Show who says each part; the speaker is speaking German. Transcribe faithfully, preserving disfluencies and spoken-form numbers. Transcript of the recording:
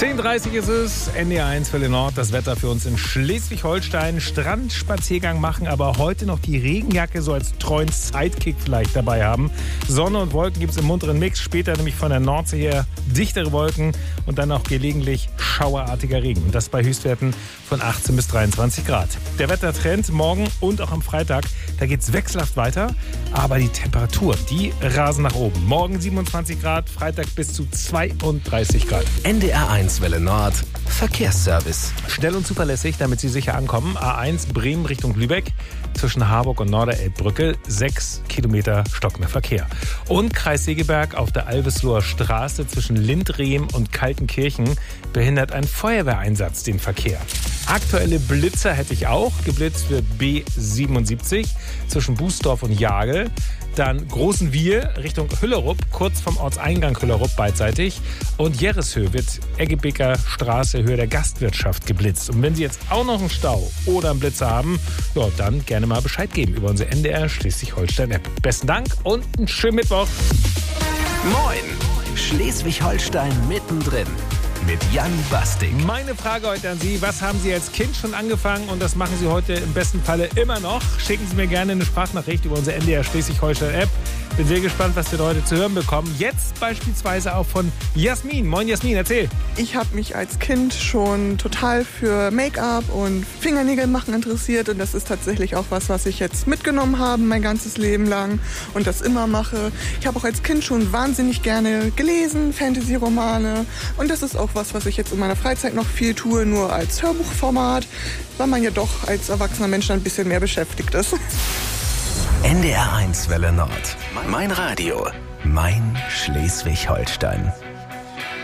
Speaker 1: zehn Uhr dreißig ist es, N D R eins Welle Nord, das Wetter für uns in Schleswig-Holstein. Strandspaziergang machen, aber heute noch die Regenjacke so als treuen Sidekick vielleicht dabei haben. Sonne und Wolken gibt es im munteren Mix, später nämlich von der Nordsee her dichtere Wolken und dann auch gelegentlich schauerartiger Regen. Und das bei Höchstwerten von achtzehn bis dreiundzwanzig Grad. Der Wettertrend morgen und auch am Freitag, da geht es wechselhaft weiter, aber die Temperaturen, die rasen nach oben. Morgen siebenundzwanzig Grad, Freitag bis zu zweiunddreißig Grad.
Speaker 2: N D R eins Welle Nord, Verkehrsservice.
Speaker 1: Schnell und zuverlässig, damit Sie sicher ankommen. A eins Bremen Richtung Lübeck, zwischen Harburg und Norderelbbrücke, sechs Kilometer stockender Verkehr. Und Kreis Segeberg auf der Alvesloher Straße zwischen Lindrehm und Kaltenkirchen behindert ein Feuerwehreinsatz den Verkehr. Aktuelle Blitzer hätte ich auch. Geblitzt wird B siebenundsiebzig zwischen Bußdorf und Jagel. Dann Großenwiel Richtung Hüllerup, kurz vom Ortseingang Hüllerup beidseitig. Und Jerreshöhe wird Eggebeker Straße, Höhe der Gastwirtschaft geblitzt. Und wenn Sie jetzt auch noch einen Stau oder einen Blitzer haben, ja, dann gerne mal Bescheid geben über unsere N D R Schleswig-Holstein-App. Besten Dank und einen schönen Mittwoch.
Speaker 2: Moin, Schleswig-Holstein mittendrin. Mit Jan Bastik.
Speaker 1: Meine Frage heute an Sie, was haben Sie als Kind schon angefangen und das machen Sie heute im besten Falle immer noch? Schicken Sie mir gerne eine Sprachnachricht über unsere N D R Schleswig-Holstein-App. Bin sehr gespannt, was wir heute zu hören bekommen. Jetzt beispielsweise auch von Jasmin. Moin Jasmin, erzähl.
Speaker 3: Ich habe mich als Kind schon total für Make-up und Fingernägel machen interessiert und das ist tatsächlich auch was, was ich jetzt mitgenommen habe mein ganzes Leben lang und das immer mache. Ich habe auch als Kind schon wahnsinnig gerne gelesen, Fantasy-Romane und das ist auch was, was ich jetzt in meiner Freizeit noch viel tue, nur als Hörbuchformat, weil man ja doch als erwachsener Mensch ein bisschen mehr beschäftigt ist.
Speaker 2: N D R eins Welle Nord. Mein Radio. Mein Schleswig-Holstein.